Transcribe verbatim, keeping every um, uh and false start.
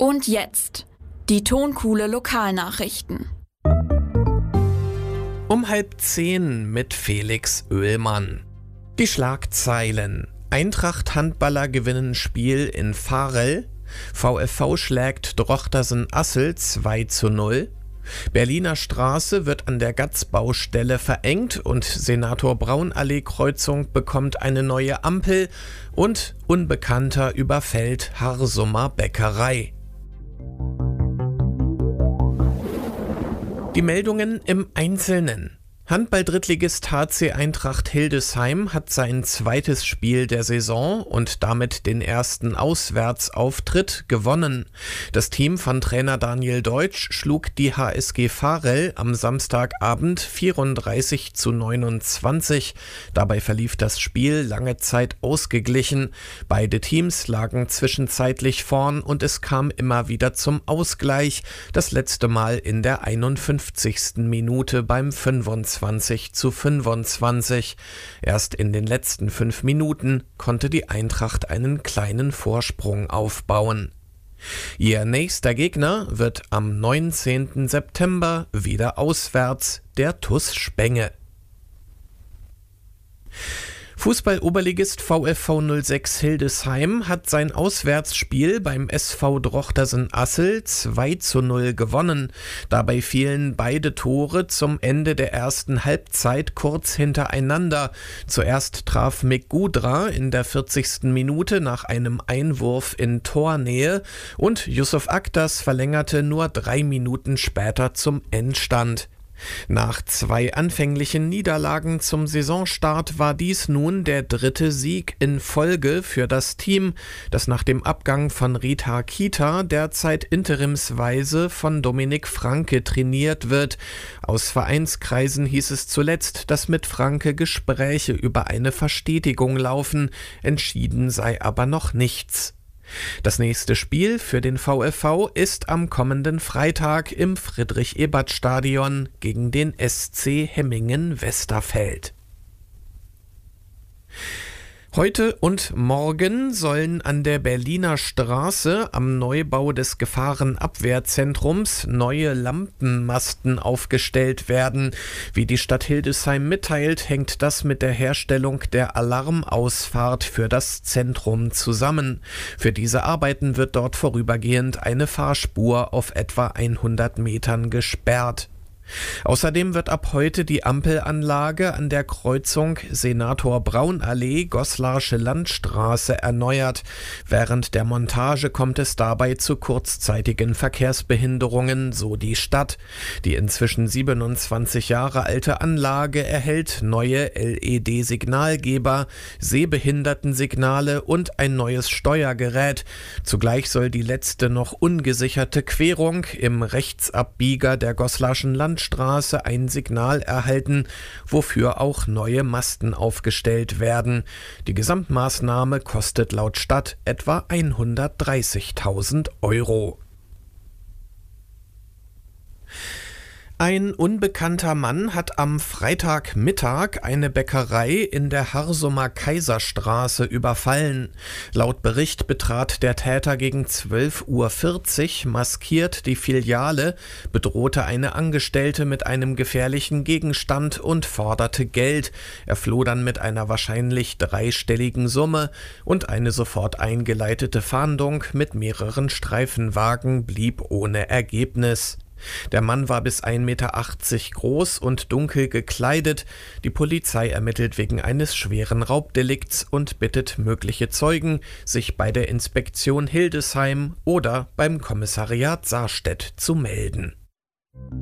Und jetzt die Tonkuhle Lokalnachrichten. Um halb zehn mit Felix Oehlmann. Die Schlagzeilen: Eintracht-Handballer gewinnen Spiel in Varel, VfV schlägt Drochtersen-Assel zwei zu null, Berliner Straße wird an der Gatz-Baustelle verengt und Senator-Braun-Allee-Kreuzung bekommt eine neue Ampel und Unbekannter überfällt Harsumer Bäckerei. Die Meldungen im Einzelnen. Handball-Drittligist H C Eintracht Hildesheim hat sein zweites Spiel der Saison und damit den ersten Auswärtsauftritt gewonnen. Das Team von Trainer Daniel Deutsch schlug die H S G Varel am Samstagabend vierunddreißig zu neunundzwanzig. Dabei verlief das Spiel lange Zeit ausgeglichen. Beide Teams lagen zwischenzeitlich vorn und es kam immer wieder zum Ausgleich. Das letzte Mal in der einundfünfzigsten Minute beim fünfundzwanzig zu fünfundzwanzig. Erst in den letzten fünf Minuten konnte die Eintracht einen kleinen Vorsprung aufbauen. Ihr nächster Gegner wird am neunzehnten September wieder auswärts der T U S Spenge. Fußball-Oberligist VfV null sechs Hildesheim hat sein Auswärtsspiel beim S V Drochtersen-Assel zwei zu null gewonnen. Dabei fielen beide Tore zum Ende der ersten Halbzeit kurz hintereinander. Zuerst traf Mick Gudra in der vierzigsten Minute nach einem Einwurf in Tornähe und Yusuf Aktas verlängerte nur drei Minuten später zum Endstand. Nach zwei anfänglichen Niederlagen zum Saisonstart war dies nun der dritte Sieg in Folge für das Team, das nach dem Abgang von Rita Kita derzeit interimsweise von Dominik Franke trainiert wird. Aus Vereinskreisen hieß es zuletzt, dass mit Franke Gespräche über eine Verstetigung laufen, entschieden sei aber noch nichts. Das nächste Spiel für den VfV ist am kommenden Freitag im Friedrich-Ebert-Stadion gegen den S C Hemmingen-Westerfeld. Heute und morgen sollen an der Berliner Straße am Neubau des Gefahrenabwehrzentrums neue Lampenmasten aufgestellt werden. Wie die Stadt Hildesheim mitteilt, hängt das mit der Herstellung der Alarmausfahrt für das Zentrum zusammen. Für diese Arbeiten wird dort vorübergehend eine Fahrspur auf etwa hundert Metern gesperrt. Außerdem wird ab heute die Ampelanlage an der Kreuzung Senator-Braun-Allee Goslarsche Landstraße erneuert. Während der Montage kommt es dabei zu kurzzeitigen Verkehrsbehinderungen, so die Stadt. Die inzwischen siebenundzwanzig Jahre alte Anlage erhält neue L E D-Signalgeber, Sehbehindertensignale und ein neues Steuergerät. Zugleich soll die letzte noch ungesicherte Querung im Rechtsabbieger der Goslarschen Landstraße Straße ein Signal erhalten, wofür auch neue Masten aufgestellt werden. Die Gesamtmaßnahme kostet laut Stadt etwa hundertdreißigtausend Euro. Ein unbekannter Mann hat am Freitagmittag eine Bäckerei in der Harsumer Kaiserstraße überfallen. Laut Bericht betrat der Täter gegen zwölf Uhr vierzig maskiert die Filiale, bedrohte eine Angestellte mit einem gefährlichen Gegenstand und forderte Geld. Er floh dann mit einer wahrscheinlich dreistelligen Summe und eine sofort eingeleitete Fahndung mit mehreren Streifenwagen blieb ohne Ergebnis. Der Mann war bis ein Meter achtzig groß und dunkel gekleidet. Die Polizei ermittelt wegen eines schweren Raubdelikts und bittet mögliche Zeugen, sich bei der Inspektion Hildesheim oder beim Kommissariat Sarstedt zu melden.